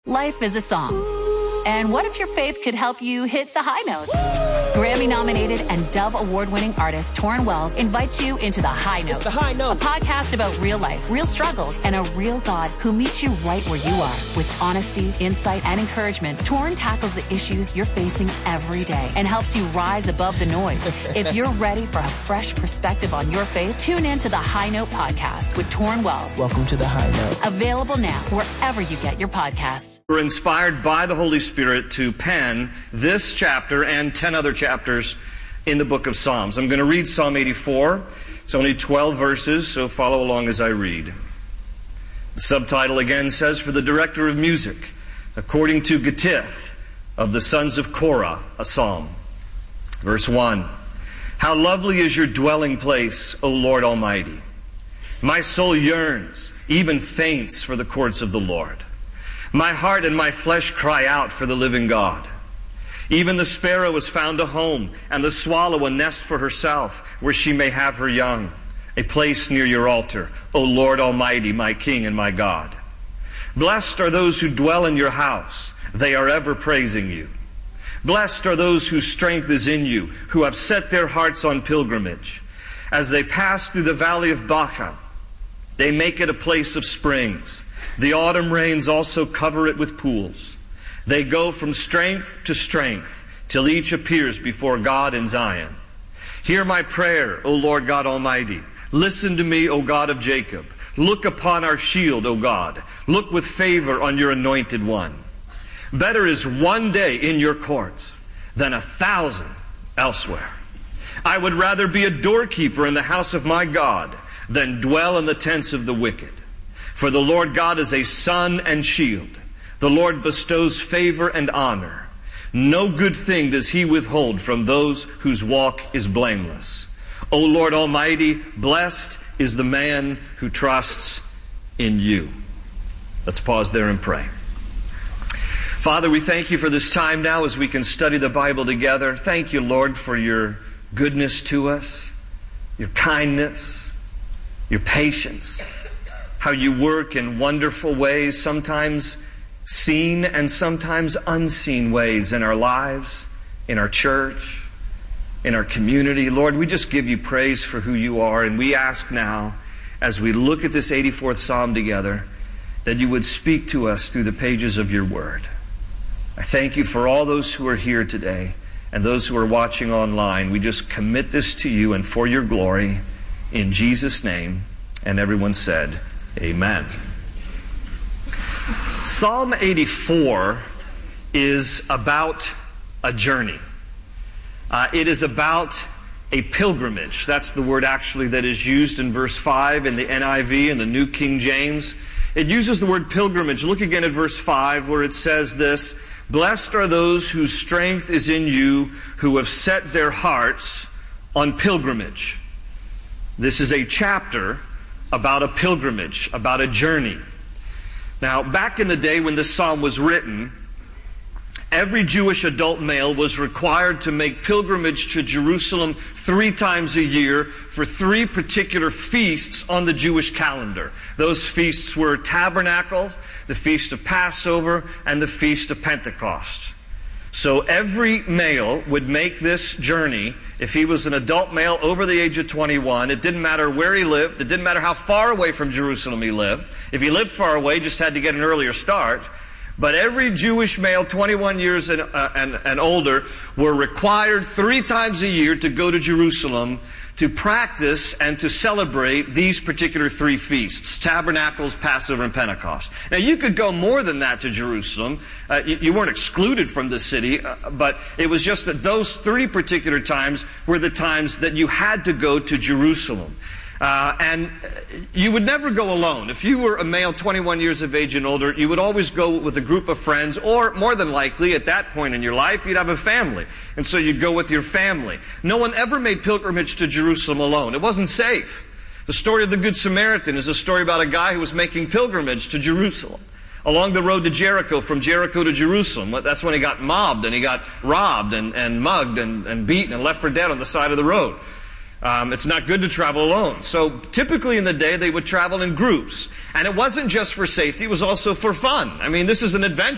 Life is a song. And what if your faith could help you hit the high notes? Grammy-nominated and Dove Award-winning artist Torrin Wells invites you into The High Note. It's The High Note. A podcast about real life, real struggles, and a real God who meets you right where you are. With honesty, insight, and encouragement, Torrin tackles the issues you're facing every day and helps you rise above the noise. If you're ready for a fresh perspective on your faith, tune in to The High Note podcast with Torrin Wells. Welcome to The High Note. Available now wherever you get your podcasts. We're inspired by the Holy Spirit to pen this chapter and 10 other chapters in the book of Psalms. I'm going to read Psalm 84. It's only 12 verses, so follow along as I read. The subtitle again says, "For the director of music, according to Gittith of the sons of Korah, a psalm." Verse 1, "How lovely is your dwelling place, O Lord Almighty! My soul yearns, even faints for the courts of the Lord. My heart and my flesh cry out for the living God. Even the sparrow has found a home, and the swallow a nest for herself, where she may have her young, a place near your altar, O Lord Almighty, my King and my God. Blessed are those who dwell in your house. They are ever praising you. Blessed are those whose strength is in you, who have set their hearts on pilgrimage. As they pass through the valley of Baca, they make it a place of springs. The autumn rains also cover it with pools. They go from strength to strength, till each appears before God in Zion. Hear my prayer, O Lord God Almighty. Listen to me, O God of Jacob. Look upon our shield, O God. Look with favor on your anointed one. Better is one day in your courts than 1,000 elsewhere. I would rather be a doorkeeper in the house of my God than dwell in the tents of the wicked. For the Lord God is a sun and shield. The Lord bestows favor and honor. No good thing does he withhold from those whose walk is blameless. O Lord Almighty, blessed is the man who trusts in you." Let's pause there and pray. Father, we thank you for this time now as we can study the Bible together. Thank you, Lord, for your goodness to us, your kindness, your patience, how you work in wonderful ways, sometimes seen and sometimes unseen ways in our lives, in our church, in our community. Lord, we just give you praise for who you are, and we ask now, as we look at this 84th Psalm together, that you would speak to us through the pages of your word. I thank you for all those who are here today and those who are watching online. We just commit this to you and for your glory, in Jesus' name. And everyone said, Amen. Psalm 84 is about a journey. It is about a pilgrimage. That's the word actually that is used in verse 5 in the NIV and the New King James. It uses the word pilgrimage. Look again at verse 5 where it says this, "Blessed are those whose strength is in you, who have set their hearts on pilgrimage." This is a chapter about a pilgrimage, about a journey. Now, back in the day when this psalm was written, every Jewish adult male was required to make pilgrimage to Jerusalem 3 times a year for 3 particular feasts on the Jewish calendar. Those feasts were Tabernacle, the Feast of Passover, and the Feast of Pentecost. So every male would make this journey. If he was an adult male over the age of 21, it didn't matter where he lived. It didn't matter how far away from Jerusalem he lived. If he lived far away, just had to get an earlier start. But every Jewish male, 21 years and older, were required 3 times a year to go to Jerusalem to practice and to celebrate these particular 3 feasts, Tabernacles, Passover, and Pentecost. Now, you could go more than that to Jerusalem. You weren't excluded from the city, but it was just that those 3 particular times were the times that you had to go to Jerusalem. And you would never go alone. If you were a male 21 years of age and older, you would always go with a group of friends, or more than likely, at that point in your life, you'd have a family. And so you'd go with your family. No one ever made pilgrimage to Jerusalem alone. It wasn't safe. The story of the Good Samaritan is a story about a guy who was making pilgrimage to Jerusalem. Along the road to Jericho, from Jericho to Jerusalem. That's when he got mobbed and he got robbed and mugged and beaten and left for dead on the side of the road. It's not good to travel alone. So typically in the day they would travel in groups. And it wasn't just for safety, it was also for fun. I mean, this is an adventure.